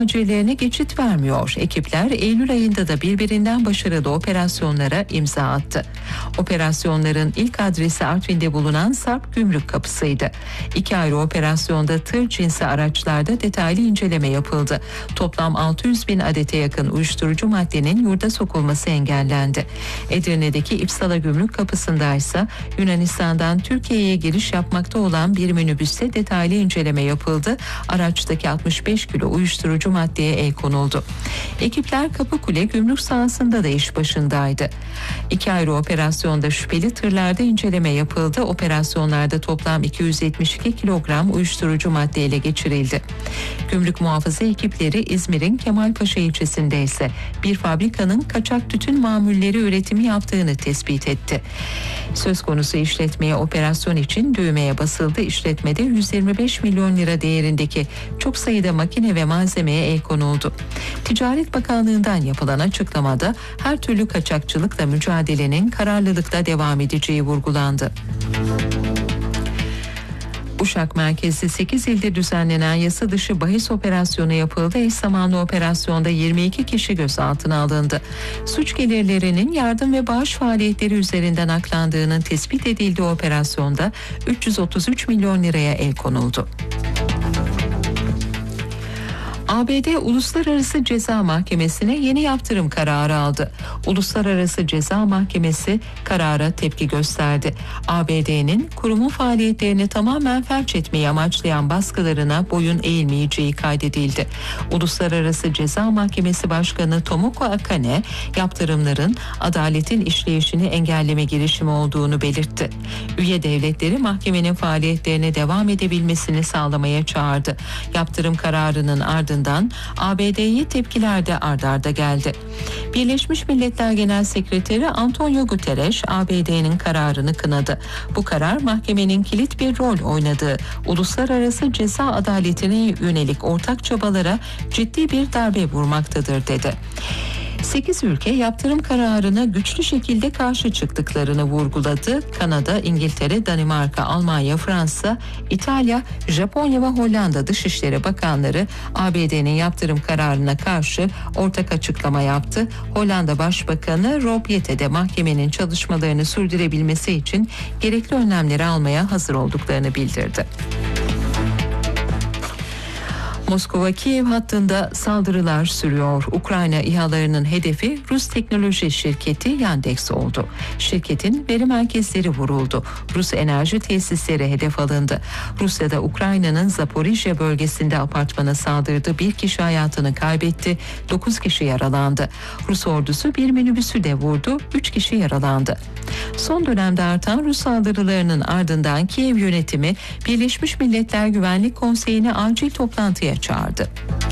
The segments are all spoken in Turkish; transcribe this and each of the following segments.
Projelerine geçit vermiyor. Ekipler Eylül ayında da birbirinden başarılı operasyonlara imza attı. Operasyonların ilk adresi Artvin'de bulunan Sarp Gümrük Kapısı'ydı. 2 ayrı operasyonda tır cinsi araçlarda detaylı inceleme yapıldı. Toplam 600 bin adete yakın uyuşturucu maddenin yurda sokulması engellendi. Edirne'deki İpsala Gümrük Kapısı'nda ise Yunanistan'dan Türkiye'ye giriş yapmakta olan bir minibüste detaylı inceleme yapıldı. Araçtaki 65 kilo uyuşturucu maddeye el konuldu. Ekipler Kapıkule gümrük sahasında da iş başındaydı. 2 ayrı operasyonda şüpheli tırlarda inceleme yapıldı. Operasyonlarda toplam 272 kilogram uyuşturucu madde ele geçirildi. Gümrük muhafaza ekipleri İzmir'in Kemalpaşa ilçesinde ise bir fabrikanın kaçak tütün mamulleri üretimi yaptığını tespit etti. Söz konusu işletmeye operasyon için düğmeye basıldı. İşletmede 125 milyon lira değerindeki çok sayıda makine ve malzemeye el konuldu. Ticaret Bakanlığı'ndan yapılan açıklamada her türlü kaçakçılıkla mücadelenin kararlılıkla devam edeceği vurgulandı. Uşak merkezli 8 ilde düzenlenen yasa dışı bahis operasyonu yapıldı. Eş zamanlı operasyonda 22 kişi gözaltına alındı. Suç gelirlerinin yardım ve bağış faaliyetleri üzerinden aklandığının tespit edildiği operasyonda 333 milyon liraya el konuldu. ABD Uluslararası Ceza Mahkemesi'ne yeni yaptırım kararı aldı. Uluslararası Ceza Mahkemesi karara tepki gösterdi. ABD'nin kurumun faaliyetlerini tamamen felç etmeyi amaçlayan baskılarına boyun eğilmeyeceği kaydedildi. Uluslararası Ceza Mahkemesi Başkanı Tomoko Akane, yaptırımların adaletin işleyişini engelleme girişimi olduğunu belirtti. Üye devletleri mahkemenin faaliyetlerine devam edebilmesini sağlamaya çağırdı. Yaptırım kararının ardından ABD'ye tepkiler de ard arda geldi. Birleşmiş Milletler Genel Sekreteri Antonio Guterres ABD'nin kararını kınadı. Bu karar mahkemenin kilit bir rol oynadığı uluslararası ceza adaletine yönelik ortak çabalara ciddi bir darbe vurmaktadır dedi. 8 ülke yaptırım kararına güçlü şekilde karşı çıktıklarını vurguladı. Kanada, İngiltere, Danimarka, Almanya, Fransa, İtalya, Japonya ve Hollanda Dışişleri Bakanları ABD'nin yaptırım kararına karşı ortak açıklama yaptı. Hollanda Başbakanı Rob Jette de mahkemenin çalışmalarını sürdürebilmesi için gerekli önlemleri almaya hazır olduklarını bildirdi. Moskova-Kiev hattında saldırılar sürüyor. Ukrayna İHA'larının hedefi Rus teknoloji şirketi Yandex oldu. Şirketin veri merkezleri vuruldu. Rus enerji tesisleri hedef alındı. Rusya'da Ukrayna'nın Zaporijya bölgesinde apartmana saldırdı. 1 kişi hayatını kaybetti. 9 kişi yaralandı. Rus ordusu bir minibüsü de vurdu. 3 kişi yaralandı. Son dönemde artan Rus saldırılarının ardından Kiev yönetimi Birleşmiş Milletler Güvenlik Konseyi'ni acil toplantıya çağırdı.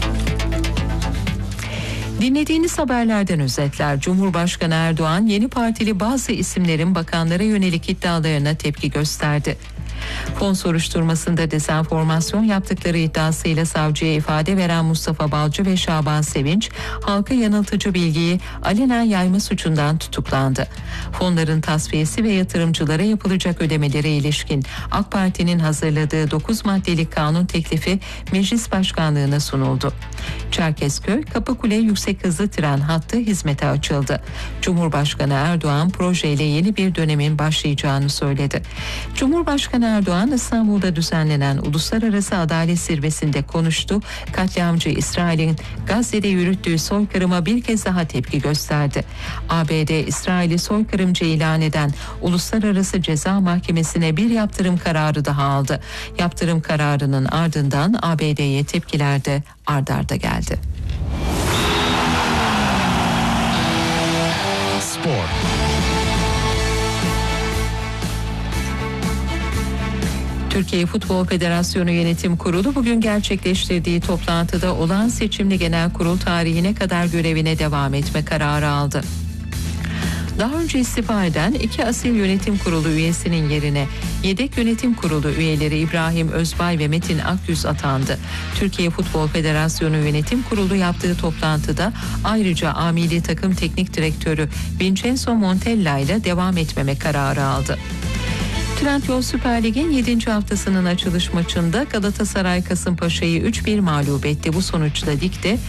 Dinlediğiniz haberlerden özetler. Cumhurbaşkanı Erdoğan yeni partili bazı isimlerin bakanlara yönelik iddialarına tepki gösterdi. Fon soruşturmasında dezenformasyon yaptıkları iddiasıyla savcıya ifade veren Mustafa Balcı ve Şaban Sevinç, halka yanıltıcı bilgiyi alenen yayma suçundan tutuklandı. Fonların tasfiyesi ve yatırımcılara yapılacak ödemelere ilişkin AK Parti'nin hazırladığı 9 maddelik kanun teklifi Meclis Başkanlığı'na sunuldu. Çerkezköy Kapıkule yüksek hızlı tren hattı hizmete açıldı. Cumhurbaşkanı Erdoğan projeyle yeni bir dönemin başlayacağını söyledi. Cumhurbaşkanı Erdoğan İstanbul'da düzenlenen Uluslararası Adalet Zirvesi'nde konuştu. Katliamcı İsrail'in Gazze'de yürüttüğü soykırıma bir kez daha tepki gösterdi. ABD İsrail'i soykırımcı ilan eden Uluslararası Ceza Mahkemesi'ne bir yaptırım kararı daha aldı. Yaptırım kararının ardından ABD'ye tepkiler de ard arda geldi. Spor. Türkiye Futbol Federasyonu Yönetim Kurulu bugün gerçekleştirdiği toplantıda olağan seçimli genel kurul tarihine kadar görevine devam etme kararı aldı. Daha önce istifa eden 2 asil yönetim kurulu üyesinin yerine yedek yönetim kurulu üyeleri İbrahim Özbay ve Metin Akyüz atandı. Türkiye Futbol Federasyonu Yönetim Kurulu yaptığı toplantıda ayrıca A Milli Takım Teknik Direktörü Vincenzo Montella ile devam etmeme kararı aldı. Trendyol Süper Lig'in 7. haftasının açılış maçında Galatasaray Kasımpaşa'yı 3-1 mağlup etti. Bu sonuçla ligde